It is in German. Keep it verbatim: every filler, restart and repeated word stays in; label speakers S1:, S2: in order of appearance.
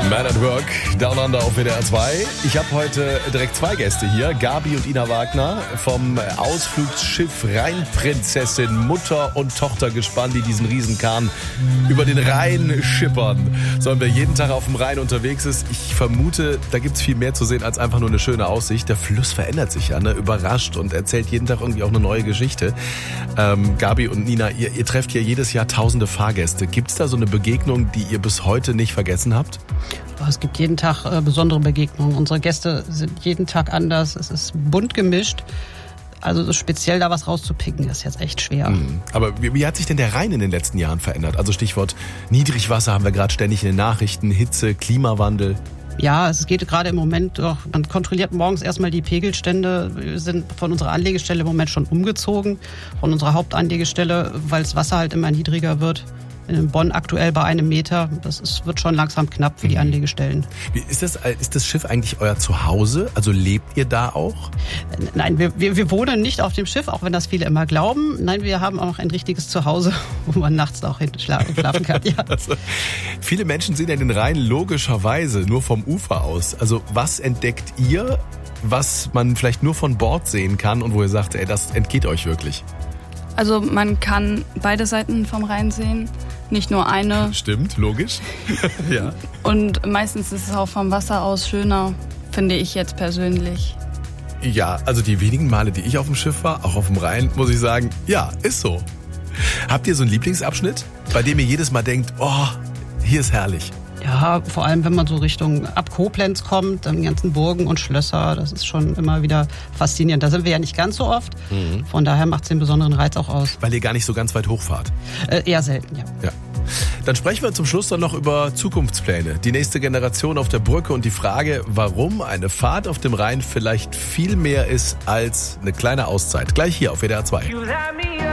S1: Man at Work, Down Under auf W D R zwei. Ich habe heute direkt zwei Gäste hier, Gabi und Ina Wagner vom Ausflugsschiff Rheinprinzessin, Mutter und Tochter gespannt, die diesen Riesenkahn über den Rhein schippern. So, und wer jeden Tag auf dem Rhein unterwegs ist, ich vermute, da gibt's viel mehr zu sehen als einfach nur eine schöne Aussicht. Der Fluss verändert sich ja, ne? Überrascht und erzählt jeden Tag irgendwie auch eine neue Geschichte. Ähm, Gabi und Nina, ihr, ihr trefft hier jedes Jahr tausende Fahrgäste. Gibt's da so eine Begegnung, die ihr bis heute nicht vergessen habt?
S2: Es gibt jeden Tag äh, besondere Begegnungen. Unsere Gäste sind jeden Tag anders. Es ist bunt gemischt. Also so speziell da was rauszupicken, ist jetzt echt schwer.
S1: Mhm. Aber wie, wie hat sich denn der Rhein in den letzten Jahren verändert? Also Stichwort Niedrigwasser haben wir gerade ständig in den Nachrichten, Hitze, Klimawandel.
S2: Ja, es geht gerade im Moment doch, man kontrolliert morgens erstmal die Pegelstände. Wir sind von unserer Anlegestelle im Moment schon umgezogen, von unserer Hauptanlegestelle, weil das Wasser halt immer niedriger wird. In Bonn aktuell bei einem Meter. Das ist, wird schon langsam knapp für die Anlegestellen.
S1: Wie ist das, ist das Schiff eigentlich euer Zuhause? Also lebt ihr da auch?
S2: Nein, wir, wir, wir wohnen nicht auf dem Schiff, auch wenn das viele immer glauben. Nein, wir haben auch ein richtiges Zuhause, wo man nachts auch hinten schlafen, schlafen kann. Ja.
S1: Also, viele Menschen sehen ja den Rhein logischerweise nur vom Ufer aus. Also was entdeckt ihr, was man vielleicht nur von Bord sehen kann und wo ihr sagt, ey, das entgeht euch wirklich?
S3: Also man kann beide Seiten vom Rhein sehen, nicht nur eine.
S1: Stimmt, logisch. Ja.
S3: Und meistens ist es auch vom Wasser aus schöner, finde ich jetzt persönlich.
S1: Ja, also die wenigen Male, die ich auf dem Schiff war, auch auf dem Rhein, muss ich sagen, ja, ist so. Habt ihr so einen Lieblingsabschnitt, bei dem ihr jedes Mal denkt, oh, hier ist herrlich?
S2: Ja, vor allem, wenn man so Richtung ab Koblenz kommt, dann die ganzen Burgen und Schlösser, das ist schon immer wieder faszinierend. Da sind wir ja nicht ganz so oft, mhm. Von daher macht es den besonderen Reiz auch aus.
S1: Weil ihr gar nicht so ganz weit hochfahrt?
S2: Äh, eher selten, ja.
S1: Ja. Dann sprechen wir zum Schluss dann noch über Zukunftspläne, die nächste Generation auf der Brücke und die Frage, warum eine Fahrt auf dem Rhein vielleicht viel mehr ist als eine kleine Auszeit. Gleich hier auf W D R zwei.